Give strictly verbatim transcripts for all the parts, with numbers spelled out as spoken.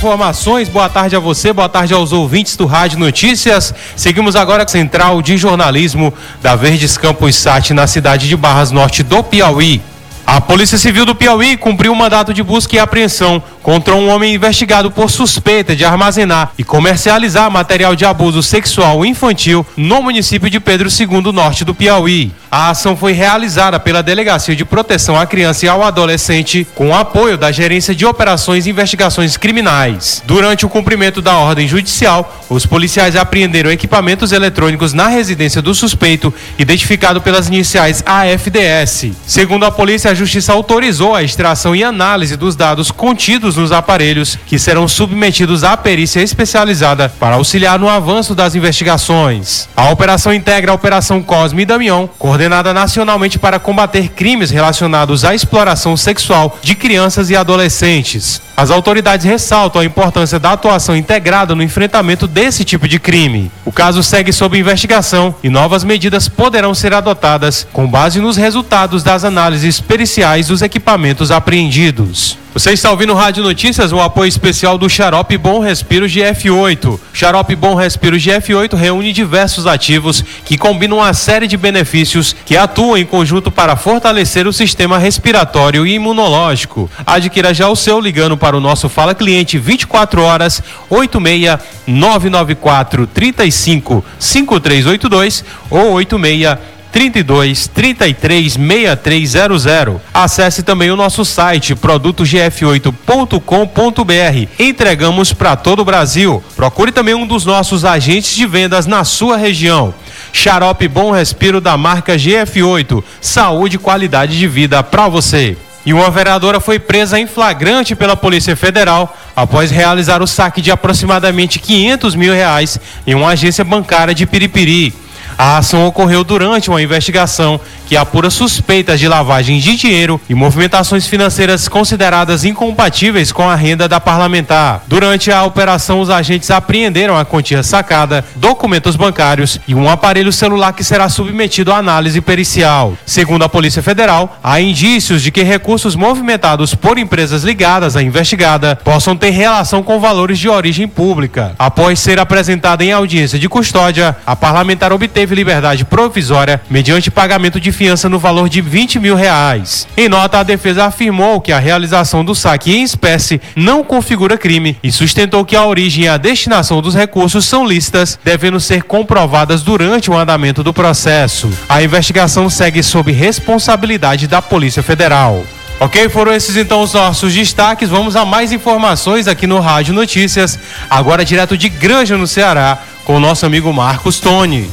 Informações, boa tarde a você, boa tarde aos ouvintes do Rádio Notícias. Seguimos agora com a Central de Jornalismo da Verdes Campos Sat na cidade de Barras Norte do Piauí. A Polícia Civil do Piauí cumpriu um mandato de busca e apreensão contra um homem investigado por suspeita de armazenar e comercializar material de abuso sexual infantil no município de Pedro segundo Norte do Piauí. A ação foi realizada pela Delegacia de Proteção à Criança e ao Adolescente com o apoio da Gerência de Operações e Investigações Criminais. Durante o cumprimento da ordem judicial, os policiais apreenderam equipamentos eletrônicos na residência do suspeito, identificado pelas iniciais A F D S. Segundo a polícia, a Justiça autorizou a extração e análise dos dados contidos nos aparelhos, que serão submetidos à perícia especializada para auxiliar no avanço das investigações. A operação integra a Operação Cosme e Damião, coordenada nacionalmente para combater crimes relacionados à exploração sexual de crianças e adolescentes. As autoridades ressaltam a importância da atuação integrada no enfrentamento desse tipo de crime. O caso segue sob investigação e novas medidas poderão ser adotadas com base nos resultados das análises periciais dos equipamentos apreendidos. Você está ouvindo o Rádio Notícias, um apoio especial do Xarope Bom Respiro G F oito. Xarope Bom Respiro G F oito reúne diversos ativos que combinam uma série de benefícios que atuam em conjunto para fortalecer o sistema respiratório e imunológico. Adquira já o seu ligando para o nosso Fala Cliente vinte e quatro horas, oito seis nove nove quatro, três cinco, cinco três oito dois ou oito seis trinta e dois, trinta e três, sessenta e três zero zero. Acesse também o nosso site produto g f oito ponto com ponto b r. Entregamos para todo o Brasil. Procure também um dos nossos agentes de vendas na sua região. Xarope Bom Respiro da marca G F oito. Saúde e qualidade de vida para você. E uma vereadora foi presa em flagrante pela Polícia Federal após realizar o saque de aproximadamente quinhentos mil reais em uma agência bancária de Piripiri. A ação ocorreu durante uma investigação que apura suspeitas de lavagem de dinheiro e movimentações financeiras consideradas incompatíveis com a renda da parlamentar. Durante a operação, os agentes apreenderam a quantia sacada, documentos bancários e um aparelho celular que será submetido à análise pericial. Segundo a Polícia Federal, há indícios de que recursos movimentados por empresas ligadas à investigada possam ter relação com valores de origem pública. Após ser apresentada em audiência de custódia, a parlamentar obteve liberdade provisória mediante pagamento de fiança no valor de vinte mil reais. Em nota, a defesa afirmou que a realização do saque em espécie não configura crime e sustentou que a origem e a destinação dos recursos são lícitas, devendo ser comprovadas durante o andamento do processo. A investigação segue sob responsabilidade da Polícia Federal. Ok, foram esses então os nossos destaques. Vamos a mais informações aqui no Rádio Notícias, agora direto de Granja, no Ceará, com o nosso amigo Marcos Tony.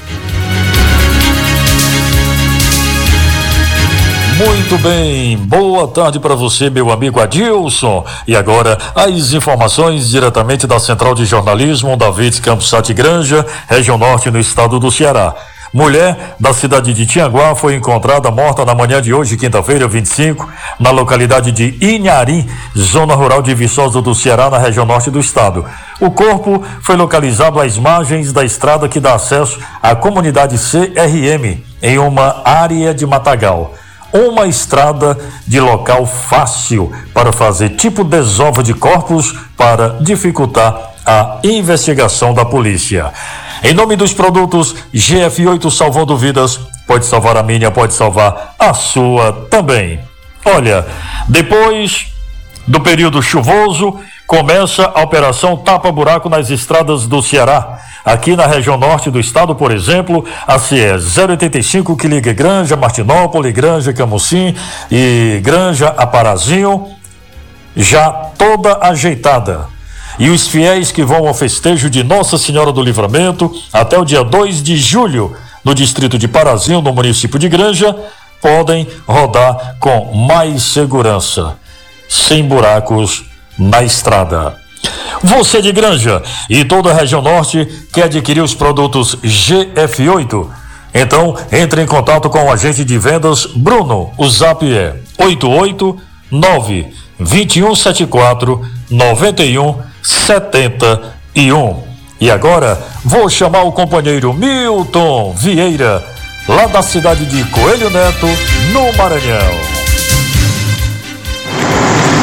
Muito bem, boa tarde para você, meu amigo Adilson. E agora, as informações diretamente da Central de Jornalismo da Verdes Campos Sat Granja, região norte, no estado do Ceará. Mulher da cidade de Tianguá foi encontrada morta na manhã de hoje, quinta-feira, vinte e cinco, na localidade de Inharim, zona rural de Viçosa do Ceará, na região norte do estado. O corpo foi localizado às margens da estrada que dá acesso à comunidade C R M, em uma área de matagal. Uma estrada de local fácil para fazer tipo desova de corpos para dificultar a investigação da polícia. Em nome dos produtos G F oito salvando vidas, pode salvar a minha, pode salvar a sua também. Olha, depois do período chuvoso, começa a operação tapa-buraco nas estradas do Ceará. Aqui na região norte do estado, por exemplo, a C E zero oitenta e cinco, que liga Granja, Martinópolis, Granja, Camucim e Granja, Aparazinho, já toda ajeitada. E os fiéis que vão ao festejo de Nossa Senhora do Livramento até o dia dois de julho, no distrito de Parazinho, no município de Granja, podem rodar com mais segurança, sem buracos na estrada. Você de Granja e toda a região norte quer adquirir os produtos G F oito? Então, entre em contato com o agente de vendas Bruno. O zap é oito oito nove, dois um sete quatro, nove um sete um. E agora, vou chamar o companheiro Milton Vieira, lá da cidade de Coelho Neto, no Maranhão.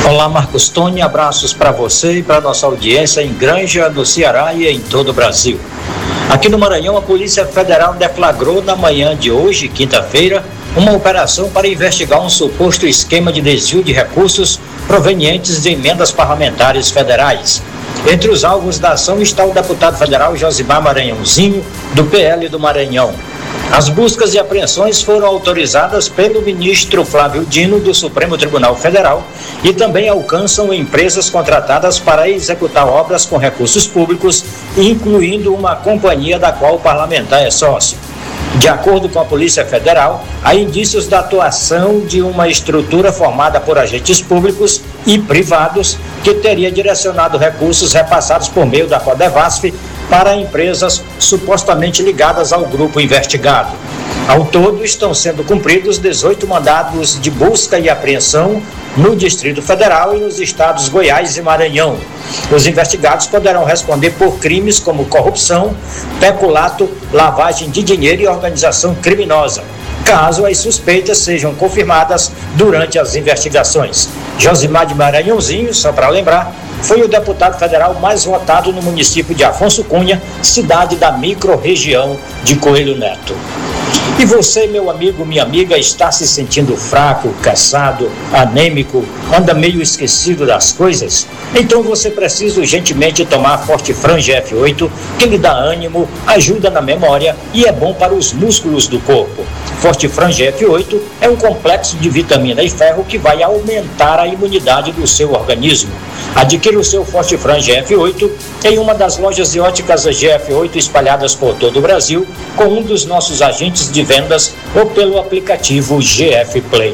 Olá, Marcos Tony, abraços para você e para nossa audiência em Granja, no Ceará e em todo o Brasil. Aqui no Maranhão, a Polícia Federal deflagrou na manhã de hoje, quinta-feira, uma operação para investigar um suposto esquema de desvio de recursos provenientes de emendas parlamentares federais. Entre os alvos da ação está o deputado federal Josimar Maranhãozinho, do P L do Maranhão. As buscas e apreensões foram autorizadas pelo ministro Flávio Dino, do Supremo Tribunal Federal, e também alcançam empresas contratadas para executar obras com recursos públicos, incluindo uma companhia da qual o parlamentar é sócio. De acordo com a Polícia Federal, há indícios da atuação de uma estrutura formada por agentes públicos e privados que teria direcionado recursos repassados por meio da Codevasf para empresas supostamente ligadas ao grupo investigado. Ao todo, estão sendo cumpridos dezoito mandados de busca e apreensão no Distrito Federal e nos estados Goiás e Maranhão. Os investigados poderão responder por crimes como corrupção, peculato, lavagem de dinheiro e organização criminosa, caso as suspeitas sejam confirmadas durante as investigações. Josimar de Maranhãozinho, só para lembrar, foi o deputado federal mais votado no município de Afonso Cunha, cidade da microrregião de Coelho Neto. E você, meu amigo, minha amiga, está se sentindo fraco, cansado, anêmico, anda meio esquecido das coisas? Então você precisa urgentemente tomar Fortifran G F oito, que lhe dá ânimo, ajuda na memória e é bom para os músculos do corpo. Fortifran G F oito é um complexo de vitamina e ferro que vai aumentar a imunidade do seu organismo. Adquira o seu Fortifran G F oito em uma das lojas de óticas G F oito espalhadas por todo o Brasil, com um dos nossos agentes de vendas ou pelo aplicativo G F Play.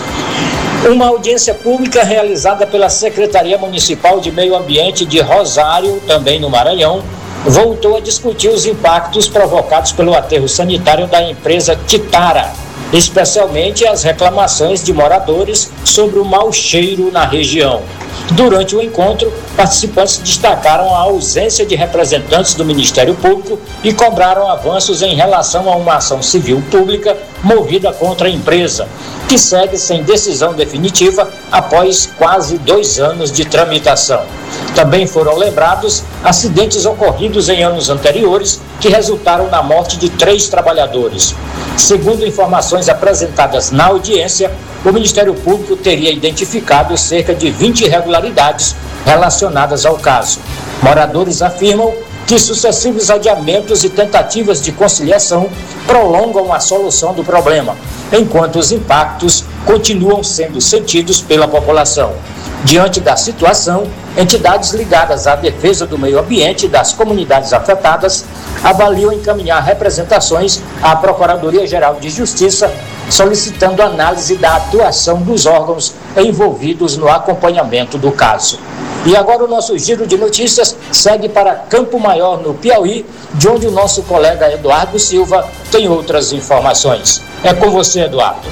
Uma audiência pública realizada pela Secretaria Municipal de Meio Ambiente de Rosário, também no Maranhão, voltou a discutir os impactos provocados pelo aterro sanitário da empresa Titara, especialmente as reclamações de moradores sobre o mau cheiro na região. Durante o encontro, participantes destacaram a ausência de representantes do Ministério Público e cobraram avanços em relação a uma ação civil pública movida contra a empresa, que segue sem decisão definitiva após quase dois anos de tramitação. Também foram lembrados acidentes ocorridos em anos anteriores que resultaram na morte de três trabalhadores. Segundo informações apresentadas na audiência, o Ministério Público teria identificado cerca de vinte irregularidades relacionadas ao caso. Moradores afirmam que sucessivos adiamentos e tentativas de conciliação prolongam a solução do problema, enquanto os impactos continuam sendo sentidos pela população. Diante da situação, entidades ligadas à defesa do meio ambiente e das comunidades afetadas avaliam encaminhar representações à Procuradoria-Geral de Justiça, solicitando análise da atuação dos órgãos envolvidos no acompanhamento do caso. E agora o nosso giro de notícias segue para Campo Maior, no Piauí, de onde o nosso colega Eduardo Silva tem outras informações. É com você, Eduardo.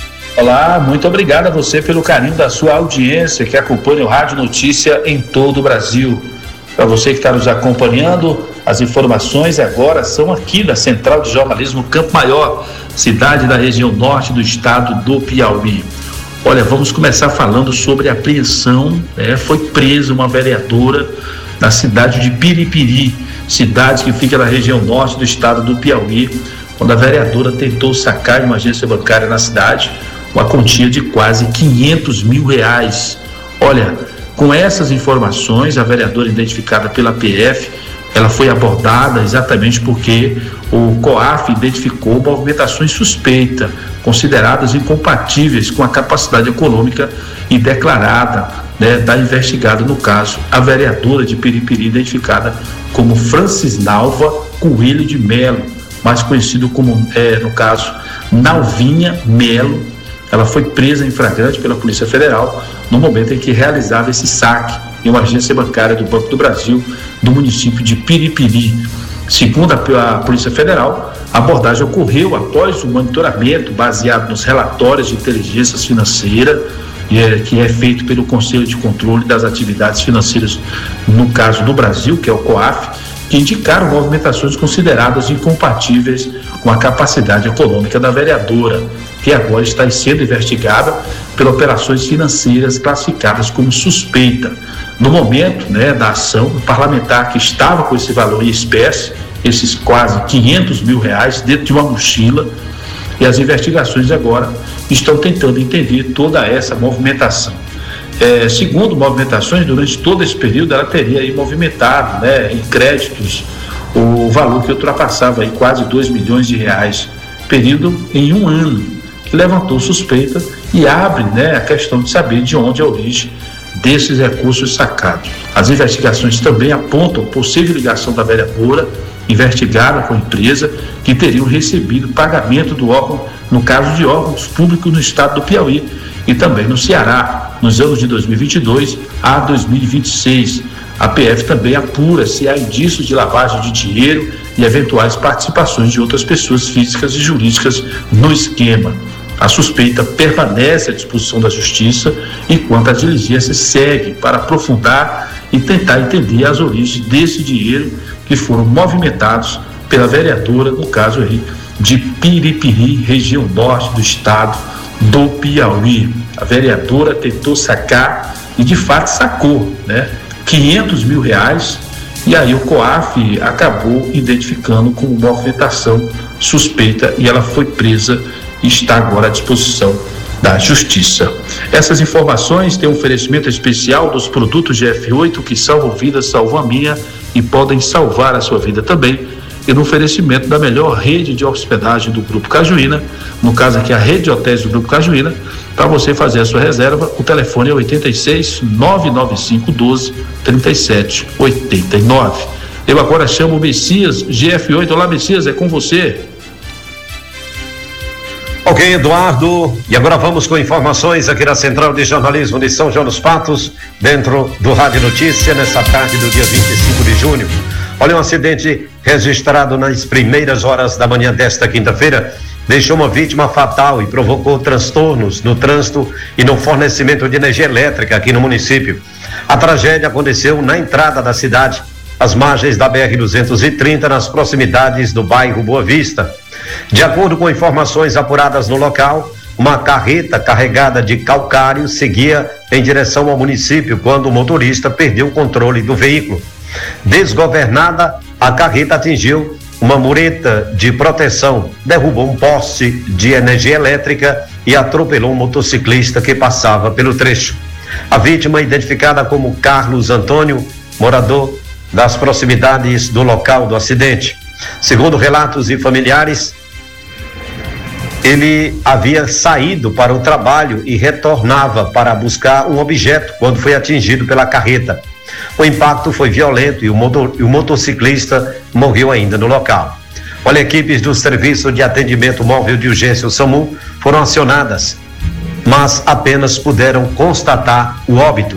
Olá, muito obrigado a você pelo carinho da sua audiência que acompanha o Rádio Notícia em todo o Brasil. Para você que está nos acompanhando, as informações agora são aqui da Central de Jornalismo Campo Maior, cidade da região norte do estado do Piauí. Olha, vamos começar falando sobre a apreensão, né? Foi presa uma vereadora na cidade de Piripiri, cidade que fica na região norte do estado do Piauí, quando a vereadora tentou sacar de uma agência bancária na cidade uma quantia de quase quinhentos mil reais. Olha, com essas informações, a vereadora identificada pela P F, ela foi abordada exatamente porque o COAF identificou movimentações suspeitas, consideradas incompatíveis com a capacidade econômica e declarada, né, da investigada no caso, a vereadora de Piripiri, identificada como Francisnalva Coelho de Melo, mais conhecido como, é, no caso, Nalvinha Melo. Ela foi presa em flagrante pela Polícia Federal no momento em que realizava esse saque em uma agência bancária do Banco do Brasil do município de Piripiri. Segundo a Polícia Federal, a abordagem ocorreu após o monitoramento baseado nos relatórios de inteligência financeira que é feito pelo Conselho de Controle das Atividades Financeiras, no caso do Brasil, que é o COAF, que indicaram movimentações consideradas incompatíveis com a capacidade econômica da vereadora. que agora está sendo investigada pelas operações financeiras classificadas como suspeita. No momento, né, da ação, o parlamentar que estava com esse valor em espécie, esses quase quinhentos mil reais, dentro de uma mochila, e as investigações agora estão tentando entender toda essa movimentação. É, segundo movimentações, durante todo esse período, ela teria aí movimentado, né, em créditos o valor que ultrapassava aí quase dois milhões de reais, período em um ano, que levantou suspeita e abre, né, a questão de saber de onde é a origem desses recursos sacados. As investigações também apontam possível ligação da vereadora, investigada com a empresa, que teriam recebido pagamento do órgão, no caso de órgãos públicos no estado do Piauí e também no Ceará, nos anos de dois mil e vinte e dois a dois mil e vinte e seis. A P F também apura se há indícios de lavagem de dinheiro e eventuais participações de outras pessoas físicas e jurídicas no esquema. A suspeita permanece à disposição da Justiça, enquanto a diligência segue para aprofundar e tentar entender as origens desse dinheiro que foram movimentados pela vereadora, no caso aí de Piripiri, região norte do estado do Piauí. A vereadora tentou sacar e de fato sacou, né, quinhentos mil reais, e aí o COAF acabou identificando como movimentação suspeita e ela foi presa e está agora à disposição da Justiça. Essas informações têm um oferecimento especial dos produtos G F oito que salvam vidas, salvam a minha e podem salvar a sua vida também, e no oferecimento da melhor rede de hospedagem do Grupo Cajuína, no caso aqui a rede de hotéis do Grupo Cajuína. Para você fazer a sua reserva, o telefone é oito seis, nove nove cinco, um dois, três sete oito nove. Eu agora chamo o Messias, G F oito. Olá, Messias, é com você. Ok, Eduardo, e agora vamos com informações aqui da Central de Jornalismo de São João dos Patos, dentro do Rádio Notícia, nessa tarde do dia vinte e cinco de junho. Olha, um acidente registrado nas primeiras horas da manhã desta quinta-feira deixou uma vítima fatal e provocou transtornos no trânsito e no fornecimento de energia elétrica aqui no município. A tragédia aconteceu na entrada da cidade, às margens da B R duzentos e trinta, nas proximidades do bairro Boa Vista. De acordo com informações apuradas no local, uma carreta carregada de calcário seguia em direção ao município quando o motorista perdeu o controle do veículo. Desgovernada, a carreta atingiu uma mureta de proteção, derrubou um poste de energia elétrica e atropelou um motociclista que passava pelo trecho. A vítima, identificada como Carlos Antônio, morador das proximidades do local do acidente. Segundo relatos e familiares, ele havia saído para o trabalho e retornava para buscar um objeto quando foi atingido pela carreta. O impacto foi violento e o, motor, e o motociclista morreu ainda no local. Olha, equipes do Serviço de Atendimento Móvel de Urgência, o SAMU, foram acionadas, mas apenas puderam constatar o óbito.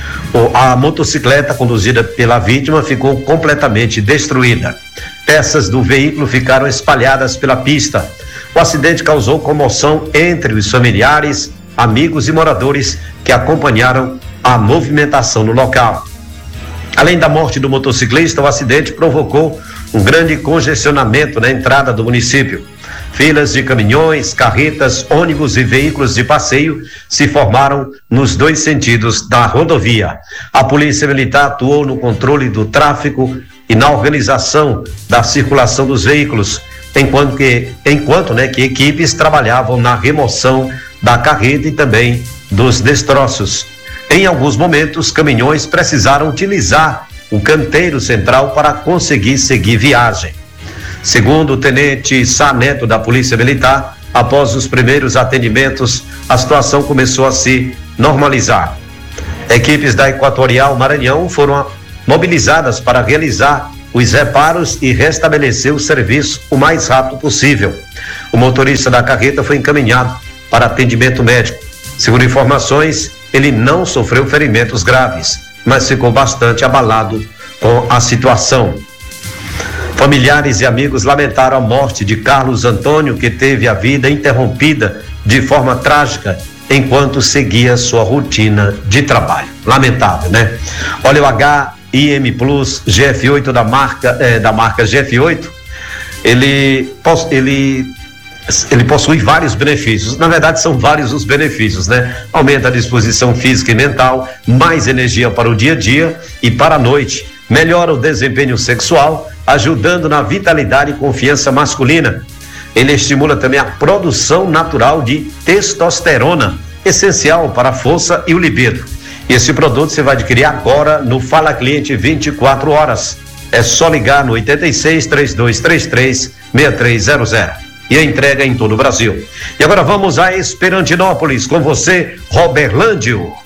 A motocicleta conduzida pela vítima ficou completamente destruída. Peças do veículo ficaram espalhadas pela pista. O acidente causou comoção entre os familiares, amigos e moradores que acompanharam a movimentação no local. Além da morte do motociclista, o acidente provocou um grande congestionamento na entrada do município. Filas de caminhões, carretas, ônibus e veículos de passeio se formaram nos dois sentidos da rodovia. A Polícia Militar atuou no controle do tráfego e na organização da circulação dos veículos, enquanto que, enquanto, né, que equipes trabalhavam na remoção da carreta e também dos destroços. Em alguns momentos, caminhões precisaram utilizar o canteiro central para conseguir seguir viagem. Segundo o tenente Sá Neto da Polícia Militar, após os primeiros atendimentos, a situação começou a se normalizar. Equipes da Equatorial Maranhão foram mobilizadas para realizar os reparos e restabelecer o serviço o mais rápido possível. O motorista da carreta foi encaminhado para atendimento médico. Segundo informações, ele não sofreu ferimentos graves, mas ficou bastante abalado com a situação. Familiares e amigos lamentaram a morte de Carlos Antônio, que teve a vida interrompida de forma trágica enquanto seguia sua rotina de trabalho. Lamentável, né? Olha, o H I M Plus G F oito da marca, eh, da marca G F oito, ele, ele ele possui vários benefícios. Na verdade, são vários os benefícios, né? Aumenta a disposição física e mental, mais energia para o dia a dia e para a noite. Melhora o desempenho sexual, ajudando na vitalidade e confiança masculina. Ele estimula também a produção natural de testosterona, essencial para a força e o libido. Esse produto você vai adquirir agora no Fala Cliente vinte e quatro horas. É só ligar no oitenta e seis, trinta e dois trinta e três, sessenta e três zero zero. E a entrega em todo o Brasil. E agora vamos a Esperantinópolis com você, Roberlândio.